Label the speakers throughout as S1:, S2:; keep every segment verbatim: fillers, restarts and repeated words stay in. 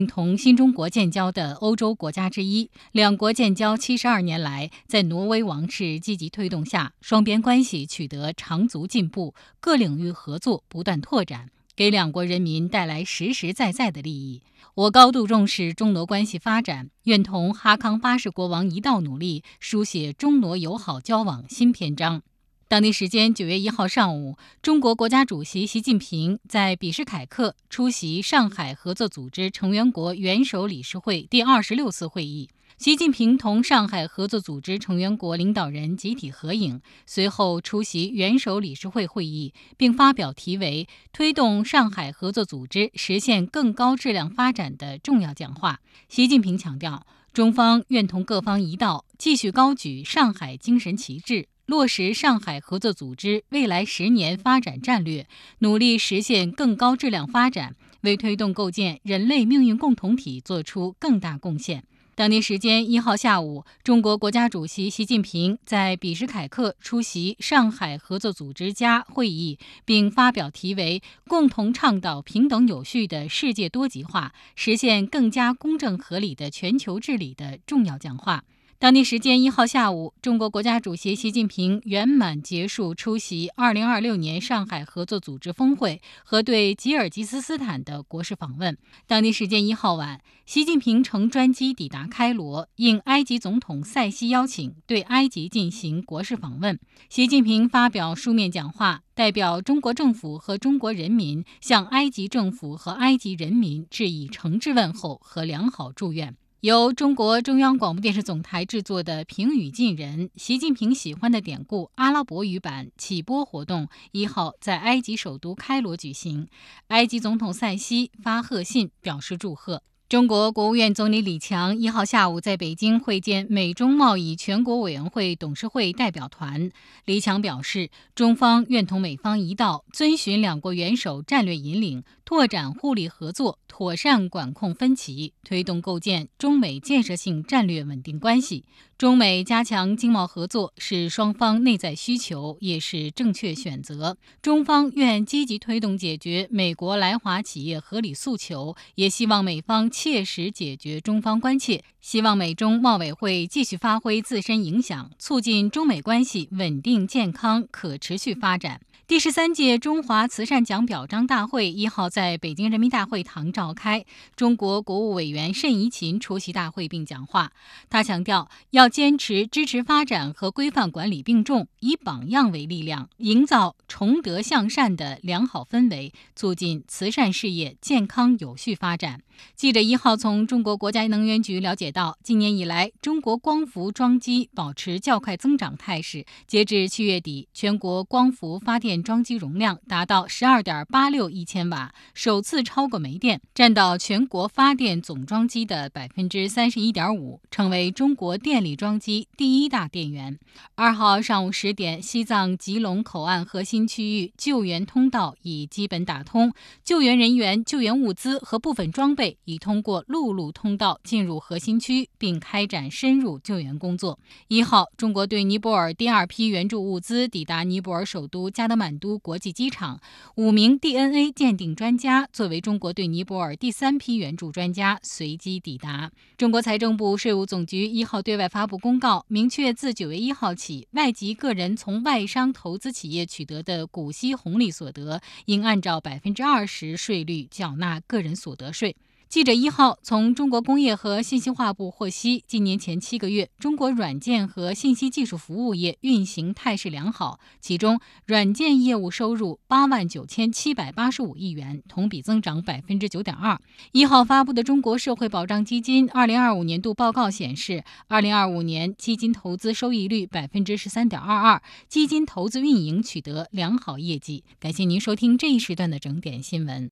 S1: 同新中国建交的欧洲国家之一，两国建交七十二年来，在挪威王室积极推动下，双边关系取得长足进步，各领域合作不断拓展，给两国人民带来实实在在的利益。我高度重视中挪关系发展，愿同哈康八世国王一道努力，书写中挪友好交往新篇章。当地时间九月一号上午，中国国家主席习近平在比什凯克出席上海合作组织成员国元首理事会第二十六次会议。习近平同上海合作组织成员国领导人集体合影，随后出席元首理事会会议，并发表题为《推动上海合作组织实现更高质量发展》的重要讲话。习近平强调，中方愿同各方一道，继续高举上海精神旗帜，落实上海合作组织未来十年发展战略，努力实现更高质量发展，为推动构建人类命运共同体作出更大贡献。当地时间一号下午，中国国家主席习近平在比什凯克出席上海合作组织家会议，并发表题为《共同倡导平等有序的世界多极化，实现更加公正合理的全球治理》的重要讲话。当地时间一号下午，中国国家主席习近平圆满结束出席二零二六年上海合作组织峰会和对吉尔吉斯斯坦的国事访问。当地时间一号晚，习近平乘专机抵达开罗，应埃及总统塞西邀请，对埃及进行国事访问。习近平发表书面讲话，代表中国政府和中国人民向埃及政府和埃及人民致以诚挚问候和良好祝愿。由中国中央广播电视总台制作的评语近人习近平喜欢的典故阿拉伯语版启播活动一号在埃及首都开罗举行，埃及总统塞西发贺信表示祝贺。中国国务院总理李强一号下午在北京会见美中贸易全国委员会董事会代表团。李强表示，中方愿同美方一道，遵循两国元首战略引领，拓展互利合作，妥善管控分歧，推动构建中美建设性战略稳定关系。中美加强经贸合作是双方内在需求，也是正确选择。中方愿积极推动解决美国来华企业合理诉求，也希望美方切实解决中方关切，希望美中贸委会继续发挥自身影响，促进中美关系稳定、健康、可持续发展。第十三届中华慈善奖表彰大会一号在北京人民大会堂召开，中国国务委员谌贻琴出席大会并讲话。他强调，要坚持支持发展和规范管理并重，以榜样为力量，营造崇德向善的良好氛围，促进慈善事业健康有序发展。记者一号从中国国家能源局了解到，今年以来，中国光伏装机保持较快增长态势。截至七月底，全国光伏发电装机容量达到 十二点八六亿千瓦，首次超过煤电，占到全国发电总装机的 百分之三十一点五， 成为中国电力装机第一大电源。二号上午十点，西藏吉隆口岸核心区域救援通道已基本打通，救援人员、救援物资和部分装备已通过陆路通道进入核心区，并开展深入救援工作。一号，中国对尼泊尔第二批援助物资抵达尼泊尔首都加德满都国际机场，五名 D N A 鉴定专家作为中国对尼泊尔第三批援助专家随机抵达。中国财政部税务总局一号对外发布公告，明确自九月一号起，外籍个人从外商投资企业取得的股息红利所得，应按照百分之二十税率缴纳个人所得税。记者一号从中国工业和信息化部获悉，今年前七个月，中国软件和信息技术服务业运行态势良好，其中软件业务收入八万九千七百八十五亿元，同比增长百分之九点二。一号发布的中国社会保障基金二零二五年度报告显示，二零二五年基金投资收益率百分之十三点二二，基金投资运营取得良好业绩。感谢您收听这一时段的整点新闻。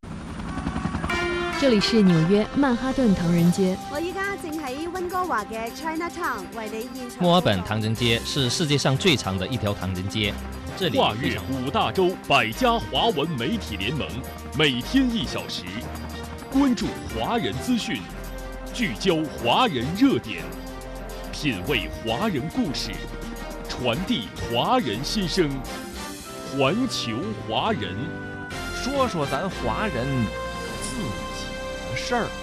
S2: 这里是纽约曼哈顿唐人街。
S3: 我依家正喺温哥華嘅 Chinatown 為你現場。
S4: 墨爾本唐人街是世界上最長的一條唐人街，這裡
S5: 跨越五大洲百家華文媒體聯盟，每天一小時，關注華人資訊，聚焦華人熱點，品味華人故事，傳遞華人心聲，環球華人，
S6: 說說咱華人自己的事兒。